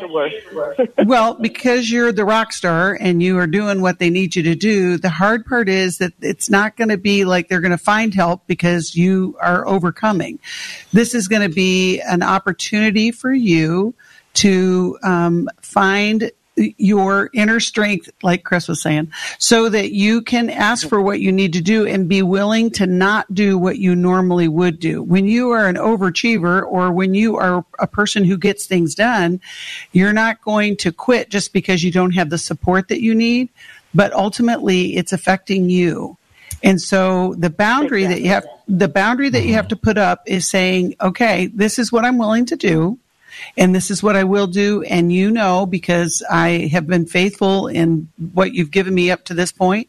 Speaker 4: well, because you're the rock star and you are doing what they need you to do. The hard part is that it's not going to be like they're going to find help because you are overcoming. This is going to be an opportunity for you to um, find your inner strength, like Chris was saying, so that you can ask for what you need to do and be willing to not do what you normally would do. When you are an overachiever or when you are a person who gets things done, you're not going to quit just because you don't have the support that you need, but ultimately it's affecting you. And so the boundary exactly. that you have, the boundary that you have to put up is saying, okay, this is what I'm willing to do. And this is what I will do. And you know, because I have been faithful in what you've given me up to this point,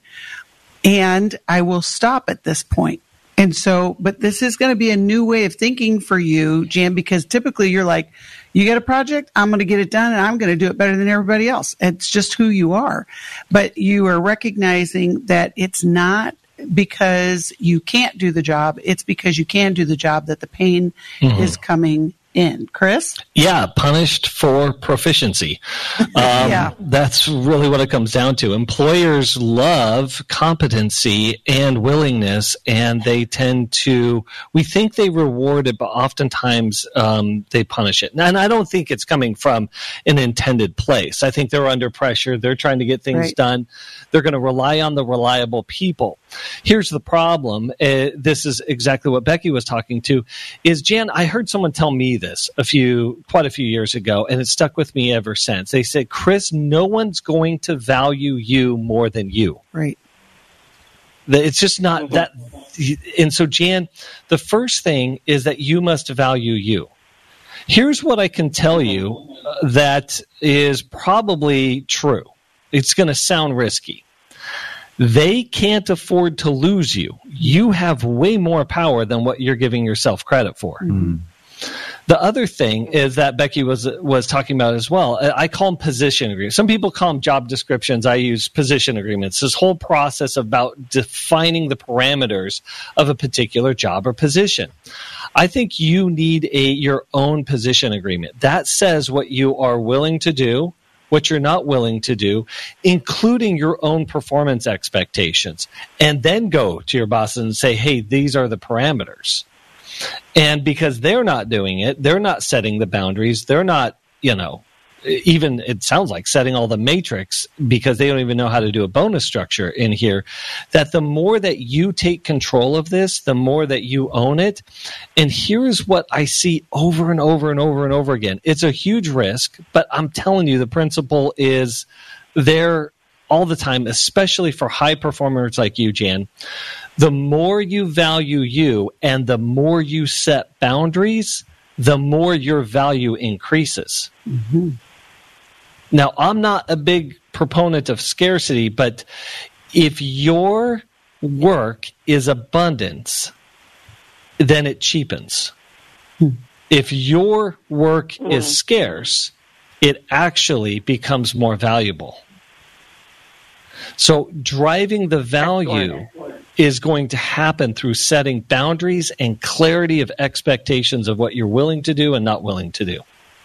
Speaker 4: and I will stop at this point. And so, but this is going to be a new way of thinking for you, Jan, because typically you're like, you get a project, I'm going to get it done, and I'm going to do it better than everybody else. It's just who you are. But you are recognizing that it's not because you can't do the job. It's because you can do the job that the pain mm-hmm. is coming in. Chris?
Speaker 27: Yeah, punished for proficiency. Um, yeah. That's really what it comes down to. Employers love competency and willingness, and they tend to, we think they reward it, but oftentimes um, they punish it. And I don't think it's coming from an intended place. I think they're under pressure. They're trying to get things right. done. They're going to rely on the reliable people. Here's the problem. Uh, this is exactly what Becky was talking to, is, Jan, I heard someone tell me this a few, quite a few years ago, and it stuck with me ever since. They said, Chris, no one's going to value you more than you.
Speaker 4: Right.
Speaker 27: It's just not that. And so, Jan, the first thing is that you must value you. Here's what I can tell you that is probably true. It's going to sound risky. They can't afford to lose you. You have way more power than what you're giving yourself credit for. Mm. The other thing is that Becky was was talking about as well. I call them position agreements. Some people call them job descriptions. I use position agreements. This whole process about defining the parameters of a particular job or position. I think you need a your own position agreement. That says what you are willing to do, what you're not willing to do, including your own performance expectations. And then go to your boss and say, hey, these are the parameters. And because they're not doing it, they're not setting the boundaries, they're not, you know, even, it sounds like, setting all the matrix because they don't even know how to do a bonus structure in here, that the more that you take control of this, the more that you own it. And here's what I see over and over and over and over again. It's a huge risk, but I'm telling you, the principle is there all the time, especially for high performers like you, Jan. The more you value you and the more you set boundaries, the more your value increases. Mm-hmm. Now, I'm not a big proponent of scarcity, but if your work is abundance, then it cheapens. Mm. If your work mm. is scarce, it actually becomes more valuable. So driving the value is going to happen through setting boundaries and clarity of expectations of what you're willing to do and not willing to do.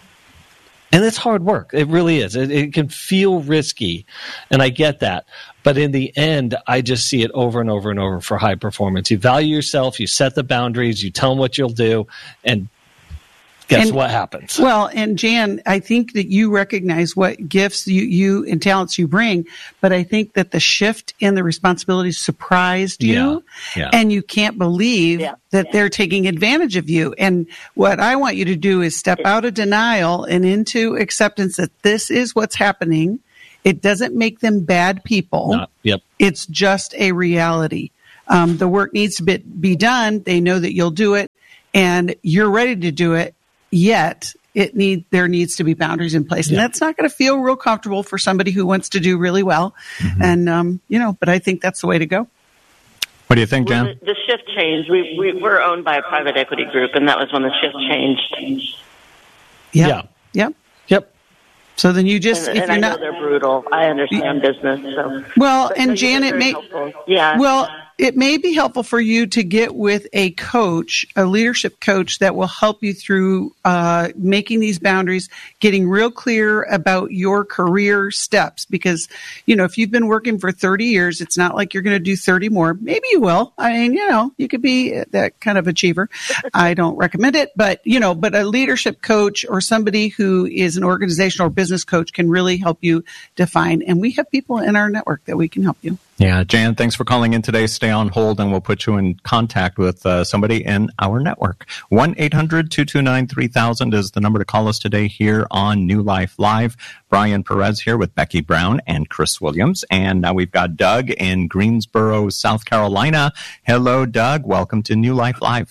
Speaker 27: And it's hard work. It really is. It, it can feel risky, and I get that. But in the end, I just see it over and over and over for high performance. You value yourself, you set the boundaries, you tell them what you'll do, and guess
Speaker 4: and,
Speaker 27: what happens?
Speaker 4: Well, and Jan, I think that you recognize what gifts you, you and talents you bring, but I think that the shift in the responsibilities surprised you,
Speaker 27: yeah, yeah.
Speaker 4: and you can't believe yeah, that yeah. they're taking advantage of you. And what I want you to do is step out of denial and into acceptance that this is what's happening. It doesn't make them bad people.
Speaker 27: Not, yep.
Speaker 4: It's just a reality. Um, the work needs to be, be done. They know that you'll do it, and you're ready to do it. Yet it need there needs to be boundaries in place, and yeah. that's not going to feel real comfortable for somebody who wants to do really well. Mm-hmm. And um, you know, but I think that's the way to go.
Speaker 26: What do you think, Jan?
Speaker 5: Well, the, the shift changed. We, we we're owned by a private equity group, and that was when the shift changed.
Speaker 4: Yep.
Speaker 27: Yeah.
Speaker 4: Yep.
Speaker 27: Yep.
Speaker 4: So then you just
Speaker 5: and,
Speaker 4: if
Speaker 5: and
Speaker 4: you're
Speaker 5: I know
Speaker 4: not
Speaker 5: they're brutal. I understand business. So
Speaker 4: well,
Speaker 5: but
Speaker 4: and
Speaker 5: so
Speaker 4: Janet may
Speaker 5: helpful. yeah
Speaker 4: well. It may be helpful for you to get with a coach, a leadership coach that will help you through uh, making these boundaries, getting real clear about your career steps. Because, you know, if you've been working for thirty years, it's not like you're going to do thirty more. Maybe you will. I mean, you know, you could be that kind of achiever. I don't recommend it, but, you know, but a leadership coach or somebody who is an organizational or business coach can really help you define. And we have people in our network that we can help you.
Speaker 26: Yeah, Jan, thanks for calling in today. Stay on hold, and we'll put you in contact with uh, somebody in our network. one eight hundred two two nine three thousand is the number to call us today here on New Life Live. Brian Perez here with Becky Brown and Chris Williams. And now we've got Doug in Greensboro, South Carolina. Hello, Doug. Welcome to New Life Live.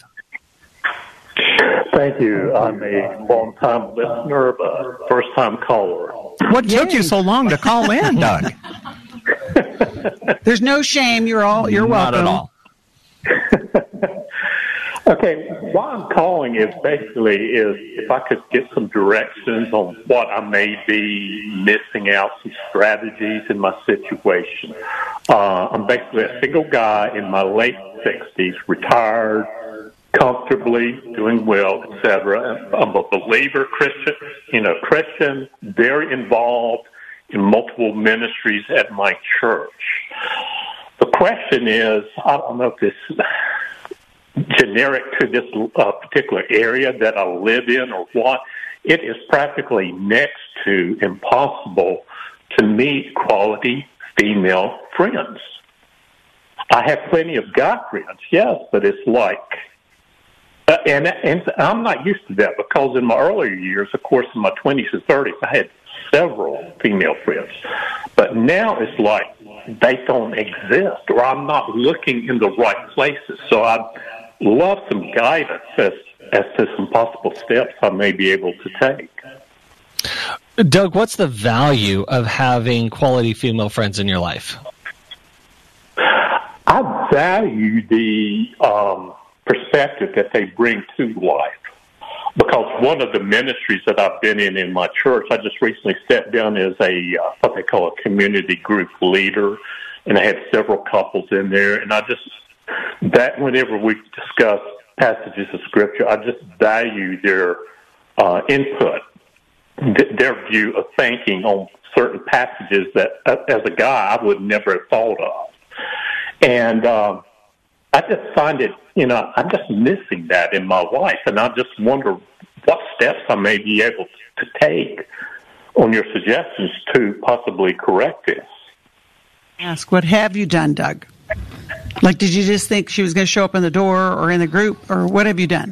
Speaker 6: Thank you. I'm a long-time listener, but first-time caller.
Speaker 26: What Yay. took you so long to call in, Doug?
Speaker 4: There's no shame. You're all you're welcome.
Speaker 26: Not at all.
Speaker 6: Okay, why I'm calling is basically is if I could get some directions on what I may be missing out, some strategies in my situation. Uh, I'm basically a single guy in my late sixties, retired, comfortably doing well, et cetera. I'm a believer, Christian, you know, Christian, very involved in multiple ministries at my church. The question is, I don't know if this is generic to this uh, particular area that I live in or what. It is practically next to impossible to meet quality female friends. I have plenty of guy friends, yes, but it's like, uh, and, and I'm not used to that because in my earlier years, of course, in my twenties and thirties, I had several female friends. But now it's like they don't exist, or I'm not looking in the right places. So I'd love some guidance as, as to some possible steps I may be able to take.
Speaker 27: Doug, what's the value of having quality female friends in your life?
Speaker 6: I value the um, perspective that they bring to life. Because one of the ministries that I've been in in my church, I just recently stepped down as a uh, what they call a community group leader, and I had several couples in there. And I just that whenever we discuss passages of Scripture, I just value their uh, input, th- their view of thinking on certain passages that, uh, as a guy, I would never have thought of. And um, I just find it, you know, I'm just missing that in my life, and I just wonder what steps I may be able to take on your suggestions to possibly correct this.
Speaker 4: Ask, what have you done, Doug? Like, did you just think she was going to show up in the door or in the group, or what have you done?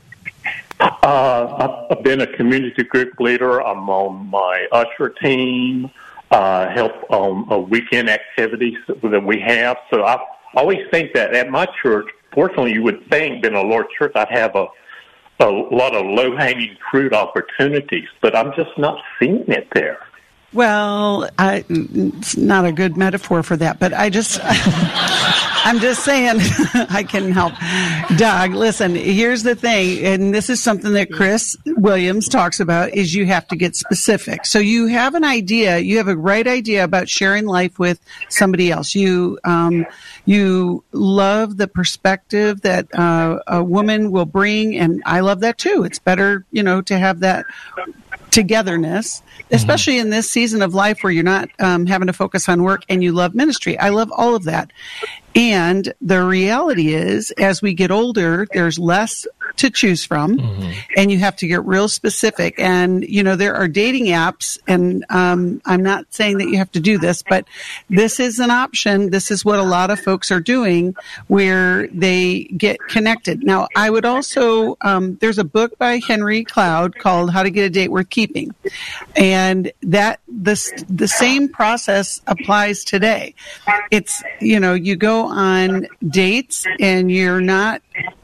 Speaker 6: Uh, I've been a community group leader. I'm on my usher team, uh, help on uh, weekend activities that we have. So I always think that at my church, fortunately, you would think, being a Lord's church, I'd have a, a lot of low-hanging fruit opportunities, but I'm just not seeing it there.
Speaker 4: Well, I, it's not a good metaphor for that, but I just, I'm just saying, I can help. Doug, listen, here's the thing, and this is something that Chris Williams talks about, is you have to get specific. So you have an idea, you have a right idea about sharing life with somebody else. You, um, you love the perspective that uh, a woman will bring, and I love that too. It's better, you know, to have that togetherness, especially in this season of life where you're not um, having to focus on work and you love ministry. I love all of that. And the reality is, as we get older, there's less to choose from, mm-hmm. and you have to get real specific. And, you know, there are dating apps, and um, I'm not saying that you have to do this, but this is an option. This is what a lot of folks are doing, where they get connected. Now, I would also, um, there's a book by Henry Cloud called How to Get a Date Worth Keeping. And that, this, the same process applies today. It's, you know, you go on dates and you're not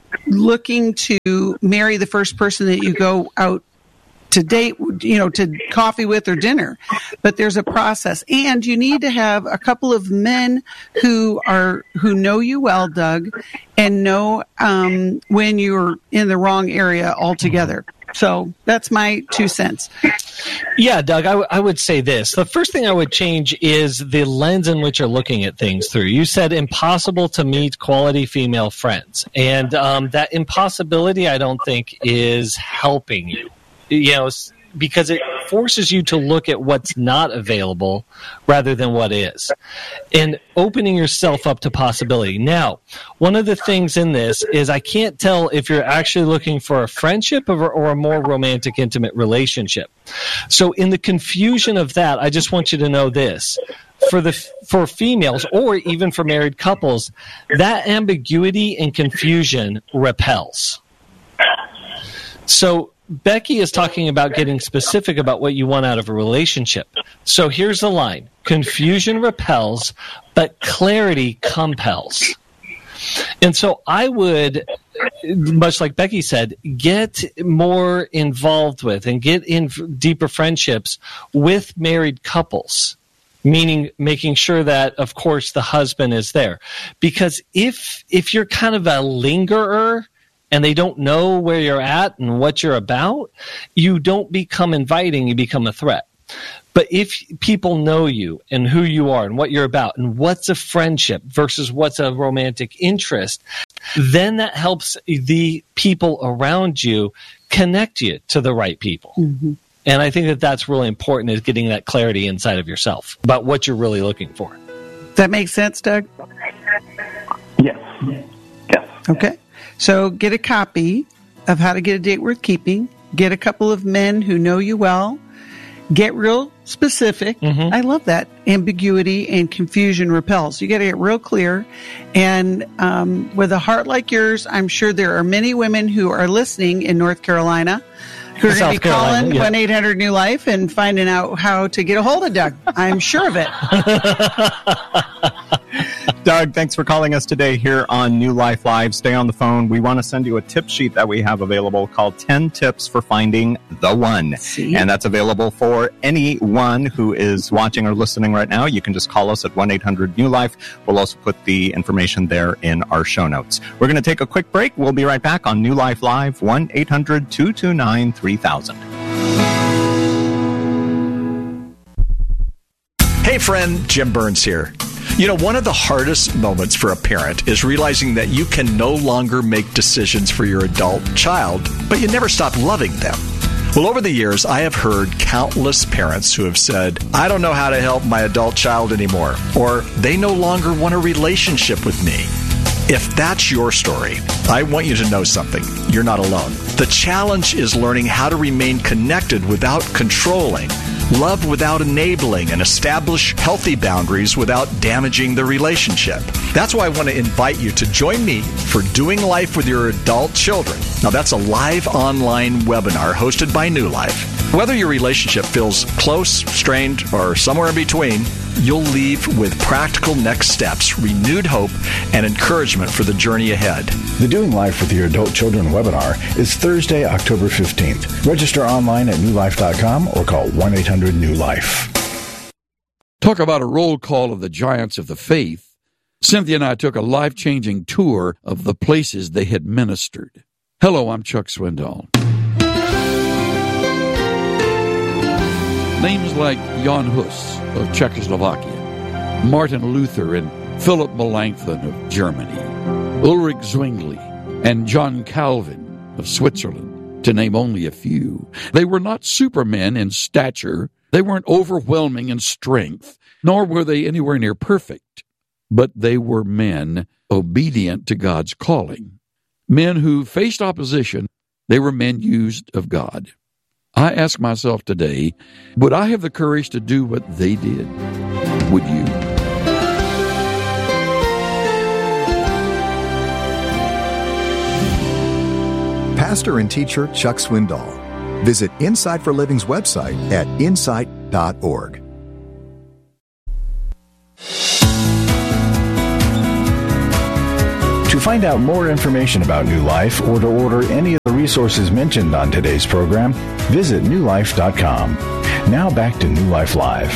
Speaker 4: looking to marry the first person that you go out to date, you know, to coffee with or dinner, but there's a process, and you need to have a couple of men who are, who know you well, Doug, and know, um, when you're in the wrong area altogether. So that's my two cents.
Speaker 27: Yeah, Doug, I, w- I would say this. The first thing I would change is the lens in which you're looking at things through. You said impossible to meet quality female friends. And um, that impossibility, I don't think, is helping you. You know, because it forces you to look at what's not available rather than what is, and opening yourself up to possibility. Now, one of the things in this is I can't tell if you're actually looking for a friendship or, or a more romantic, intimate relationship. So in the confusion of that, I just want you to know this. For the for females, or even for married couples, that ambiguity and confusion repels. So Becky is talking about getting specific about what you want out of a relationship. So here's the line. Confusion repels, but clarity compels. And so I would, much like Becky said, get more involved with and get in deeper friendships with married couples, meaning making sure that, of course, the husband is there. Because if if you're kind of a lingerer, and they don't know where you're at and what you're about, you don't become inviting, you become a threat. But if people know you and who you are and what you're about and what's a friendship versus what's a romantic interest, then that helps the people around you connect you to the right people. Mm-hmm. And I think that that's really important, is getting that clarity inside of yourself about what you're really looking for.
Speaker 4: That makes sense, Doug?
Speaker 6: Yes. Yes.
Speaker 4: Okay. So get a copy of How to Get a Date Worth Keeping. Get a couple of men who know you well. Get real specific. Mm-hmm. I love that. Ambiguity and confusion repels. You got to get real clear. And um, with a heart like yours, I'm sure there are many women who are listening in North Carolina who are going to be calling one eight hundred new life and finding out how to get a hold of Doug. I'm sure of it.
Speaker 26: Doug, thanks for calling us today here on New Life Live. Stay on the phone. We want to send you a tip sheet that we have available called ten Tips for Finding the One. See? And that's available for anyone who is watching or listening right now. You can just call us at one eight hundred new life. We'll also put the information there in our show notes. We're going to take a quick break. We'll be right back on New Life Live, one eight hundred two two nine three thousand.
Speaker 2: Hey friend, Jim Burns here. You know, one of the hardest moments for a parent is realizing that you can no longer make decisions for your adult child, but you never stop loving them. Well, over the years, I have heard countless parents who have said, I don't know how to help my adult child anymore, or they no longer want a relationship with me. If that's your story, I want you to know something. You're not alone. The challenge is learning how to remain connected without controlling, love without enabling, and establish healthy boundaries without damaging the relationship. That's why I want to invite you to join me for Doing Life with Your Adult Children. Now, that's a live online webinar hosted by New Life. Whether your relationship feels close, strained, or somewhere in between, you'll leave with practical next steps, renewed hope, and encouragement for the journey ahead.
Speaker 25: The Doing Life with Your Adult Children webinar is Thursday, October fifteenth. Register online at new life dot com or call one eight hundred new life.
Speaker 7: Talk about a roll call of the giants of the faith. Cynthia and I took a life-changing tour of the places they had ministered. Hello, I'm Chuck Swindoll. Names like Jan Hus of Czechoslovakia, Martin Luther and Philip Melanchthon of Germany, Ulrich Zwingli and John Calvin of Switzerland, to name only a few. They were not supermen in stature. They weren't overwhelming in strength, nor were they anywhere near perfect. But they were men obedient to God's calling. Men who faced opposition. They were men used of God. I ask myself today, would I have the courage to do what they did? Would you?
Speaker 8: Pastor and teacher Chuck Swindoll. Visit Insight for Living's website at insight dot org.
Speaker 25: To find out more information about New Life or to order any of the resources mentioned on today's program, visit new life dot com. Now back to New Life Live.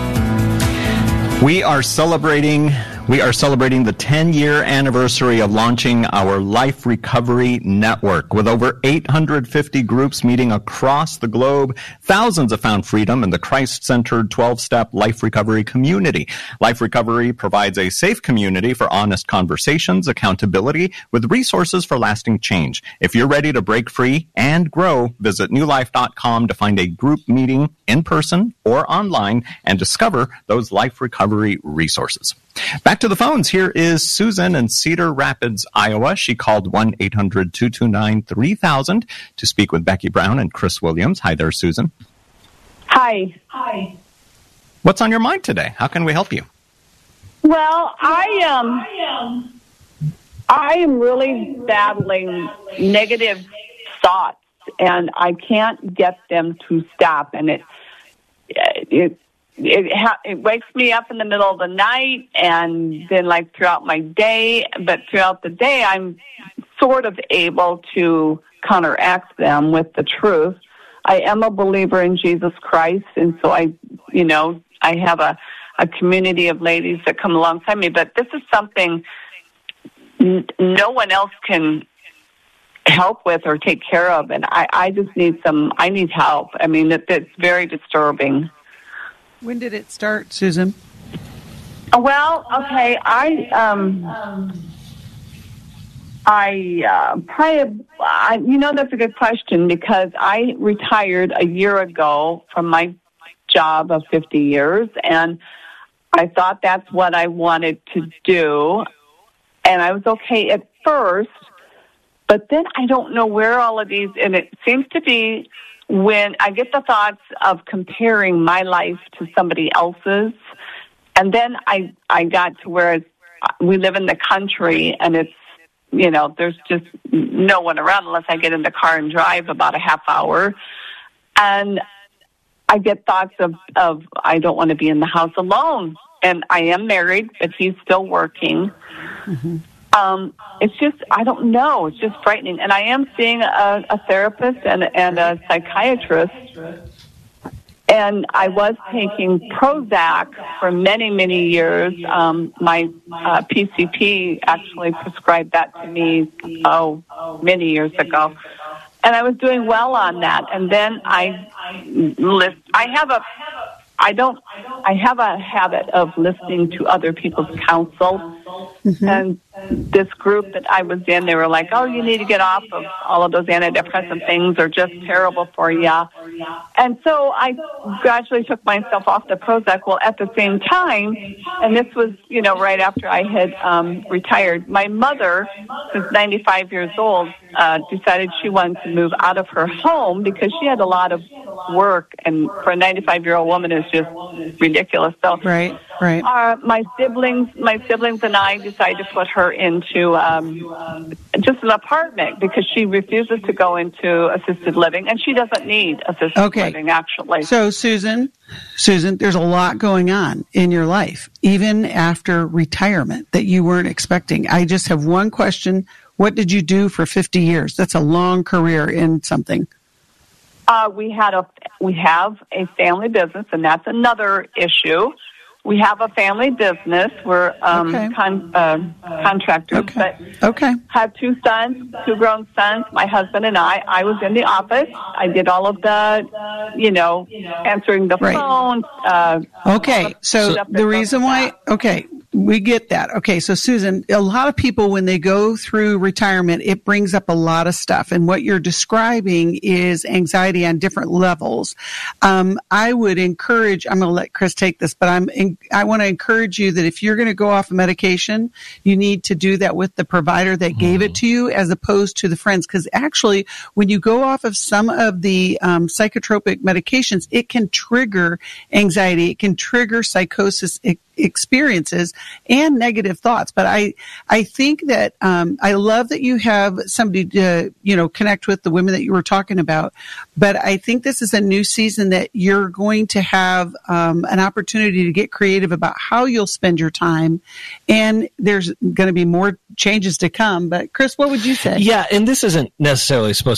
Speaker 26: We are celebrating we are celebrating the ten-year anniversary of launching our Life Recovery Network. With over eight hundred fifty groups meeting across the globe, thousands have found freedom in the Christ-centered twelve-step Life Recovery community. Life Recovery provides a safe community for honest conversations, accountability, with resources for lasting change. If you're ready to break free and grow, visit new life dot com to find a group meeting in person or online and discover those Life Recovery resources. Back to the phones. Here is Susan in Cedar Rapids, Iowa. She called one eight hundred two two nine three thousand to speak with Becky Brown and Chris Williams. Hi there, Susan.
Speaker 9: Hi. Hi.
Speaker 26: What's on your mind today? How can we help you?
Speaker 9: Well, I um, I am really battling negative thoughts, and I can't get them to stop. And it it it ha- it wakes me up in the middle of the night, and then like throughout my day. But throughout the day, I'm sort of able to counteract them with the truth. I am a believer in Jesus Christ, and so I, you know, I have a, a community of ladies that come alongside me. But this is something n- no one else can help with or take care of, and I, I just need some. I need help. I mean, it, it's very disturbing.
Speaker 4: When did it start, Susan?
Speaker 9: Well, okay, I um, I uh, probably, I, you know, that's a good question because I retired a year ago from my job of fifty years, and I thought that's what I wanted to do, and I was okay at first, but then I don't know where all of these, and it seems to be when I get the thoughts of comparing my life to somebody else's, and then I I got to where it's, we live in the country, and it's, you know, there's just no one around unless I get in the car and drive about a half hour, and I get thoughts of, of I don't want to be in the house alone, and I am married, but he's still working. Mm-hmm. Um, it's just, I don't know. It's just frightening. And I am seeing a, a therapist and, and a psychiatrist. And I was taking Prozac for many, many years. Um, my uh, P C P actually prescribed that to me, oh, many years ago. And I was doing well on that. And then I list, I have a, I don't, I have a habit of listening to other people's counsel. Mm-hmm. And this group that I was in, they were like, oh, you need to get off of all of those antidepressant things. They're just terrible for you. And so I gradually took myself off the Prozac. Well, at the same time, and this was, you know, right after I had um, retired, my mother, who's ninety-five years old, uh, decided she wanted to move out of her home because she had a lot of work, and for a ninety-five-year-old woman is just ridiculous. So,
Speaker 4: right, right.
Speaker 9: Uh, my siblings, my siblings and I decided to put her into um, just an apartment because she refuses to go into assisted living, and she doesn't need assisted
Speaker 4: okay.
Speaker 9: living, actually.
Speaker 4: So, Susan, Susan, there's a lot going on in your life, even after retirement, that you weren't expecting. I just have one question. What did you do for fifty years? That's a long career in something.
Speaker 9: Uh, we had a we have a family business, and that's another issue. we have a family business. We're um,
Speaker 4: Okay.
Speaker 9: con- uh, contractors,
Speaker 4: Okay.
Speaker 9: but
Speaker 4: Okay.
Speaker 9: have two sons, two grown sons. My husband and I. I was in the office. I did all of the, you know, answering the
Speaker 4: Right.
Speaker 9: phone. Uh,
Speaker 4: Okay, so
Speaker 9: stuff that
Speaker 4: the
Speaker 9: goes
Speaker 4: reason
Speaker 9: with
Speaker 4: why,
Speaker 9: that.
Speaker 4: okay, we get that. Okay, so Susan, a lot of people, when they go through retirement, it brings up a lot of stuff. And what you're describing is anxiety on different levels. Um, I would encourage, I'm going to let Chris take this, but I'm, in, I want to encourage you that if you're going to go off a medication, you need to do that with the provider that gave it to you as opposed to the friends. Because actually, when you go off of some of the um, psychotropic medications, it can trigger anxiety. It can trigger psychosis e- experiences and negative thoughts. But I, I think that um, I love that you have somebody to, you know, connect with, the women that you were talking about. But I think this is a new season that you're going to have um, an opportunity to get creative about how you'll spend your time. And there's going to be more changes to come. But Chris, what would you say?
Speaker 27: Yeah, and this isn't necessarily supposed